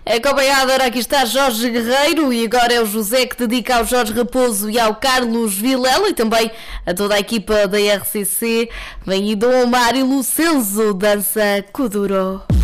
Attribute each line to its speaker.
Speaker 1: Acompanhada, aqui está Jorge Guerreiro e agora é o José que dedica ao Jorge Raposo e ao Carlos Vilela e também a toda a equipa da RCC. Vem aí Dom Omar e Lucenzo, dança Kuduro.